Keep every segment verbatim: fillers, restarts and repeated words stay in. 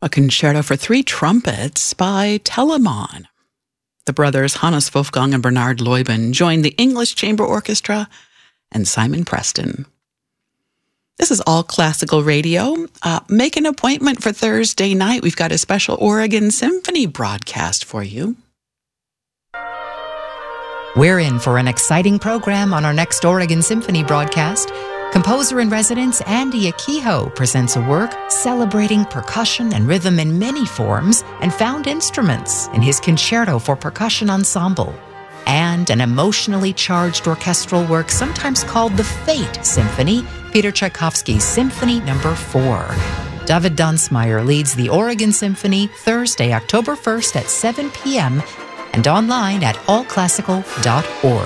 a concerto for three trumpets by Telemann. The brothers Hannes Wolfgang and Bernard Leuben joined the English Chamber Orchestra and Simon Preston. This is All Classical Radio. Uh, make an appointment for Thursday night. We've got a special Oregon Symphony broadcast for you. We're in for an exciting program on our next Oregon Symphony broadcast. Composer-in-residence Andy Akiho presents a work celebrating percussion and rhythm in many forms and found instruments in his Concerto for Percussion Ensemble, and an emotionally charged orchestral work sometimes called the Fate Symphony, Peter Tchaikovsky's Symphony Number four. David Dunsmeyer leads the Oregon Symphony Thursday, October first at seven p.m. and online at all classical dot org.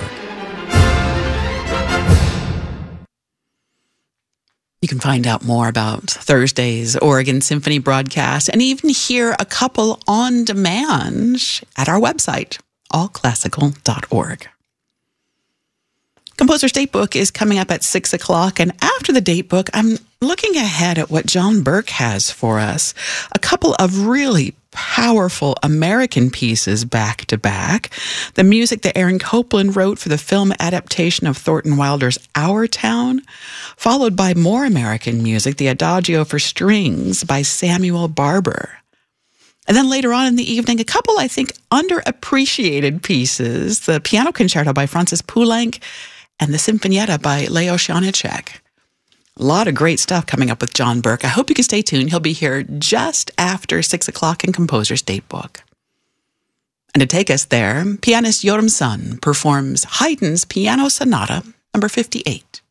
You can find out more about Thursday's Oregon Symphony broadcast and even hear a couple on demand at our website, all classical dot org. Composer's Datebook is coming up at six o'clock, and after the Datebook, I'm looking ahead at what John Burke has for us. A couple of really powerful American pieces back to back. The music that Aaron Copland wrote for the film adaptation of Thornton Wilder's Our Town, followed by more American music, the Adagio for Strings by Samuel Barber. And then later on in the evening, a couple, I think, underappreciated pieces, the Piano Concerto by Francis Poulenc and the Sinfonietta by Leos Janáček. A lot of great stuff coming up with John Burke. I hope you can stay tuned. He'll be here just after six o'clock in Composer's Datebook. And to take us there, pianist Yoram Sun performs Haydn's Piano Sonata number fifty-eight.